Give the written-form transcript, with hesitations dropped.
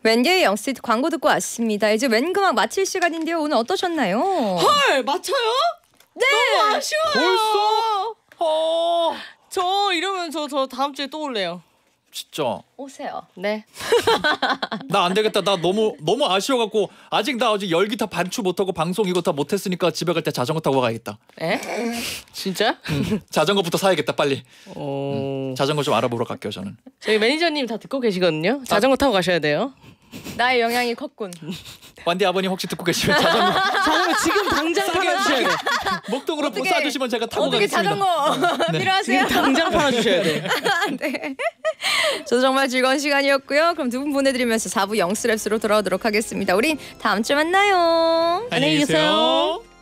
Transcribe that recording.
웬게의 영스트리트 광고 듣고 왔습니다. 이제 웬그막 마칠 시간인데요. 오늘 어떠셨나요? 헐, 맞춰요? 네. 너무 아쉬워요. 벌써? 저 이러면 저 다음 주에 또 올래요. 진짜 오세요. 네. 나 안 되겠다. 나 너무 아쉬워갖고 아직 나 어제 열기타 반추 못하고 방송 이거 다 못했으니까 집에 갈 때 자전거 타고 가야겠다. 에? 진짜? 자전거부터 사야겠다 빨리. 자전거 좀 알아보러 갈게요 저는. 저희 매니저님 다 듣고 계시거든요. 자전거 타고 가셔야 돼요. 나의 영향이 컸군. 완디 아버님 혹시 듣고 계시면 자전거 지금 당장 팔아주셔야 돼요. 목동으로 어떻게- 싸주시면 제가 타고 어떻게 가겠습니다. 자전거 필요하세요? 지금 당장 팔아주셔야 돼요. 네. 저도 정말 즐거운 시간이었고요. 그럼 두 분 보내드리면서 4부 영스랩스로 돌아오도록 하겠습니다. 우린 다음 주에 만나요. 안녕히 계세요.